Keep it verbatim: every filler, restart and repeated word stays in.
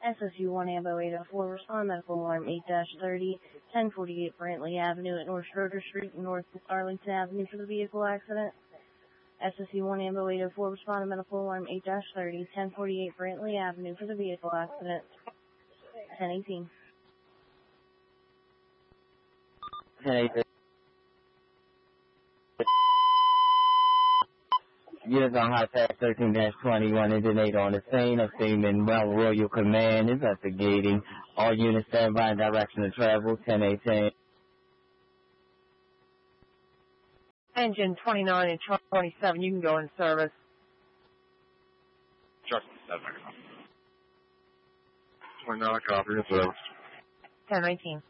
S S U one Ambo eight oh four, respond medical alarm eight thirty, ten forty-eight Brantley Avenue at North Schroeder Street, North Arlington Avenue for the vehicle accident. S S U one Ambo eight oh four, respond to medical alarm eight thirty, ten forty-eight Brantley Avenue for the vehicle accident. ten eighteen. ten eighteen. Units on high tax thirteen twenty-one, engine eight on the scene. A Seaman Well Royal Command investigating. All units stand by in direction of travel. ten eighteen. Engine twenty-nine and twenty-seven, you can go in service. Chuck, seven. twenty-nine, copy, in service. ten nineteen.